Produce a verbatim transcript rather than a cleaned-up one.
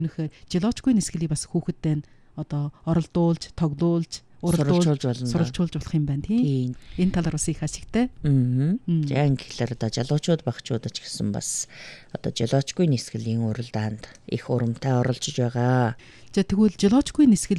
Нөхөр жолоочгүй нисгэлийг бас хүүхэдтэй одоо оролдуулж, тоглуулж, уралдуулж болно. Суралжуулж болох юм байна тийм. Энэ талаар бас их ашигтай. Аа. За ингээхээр одоо жолоочууд багчууд ч гэсэн бас одоо жолоочгүй нисгэлийн уралдаанд их урамтай оролцож байгаа. За тэгвэл жолоочгүй нисгэл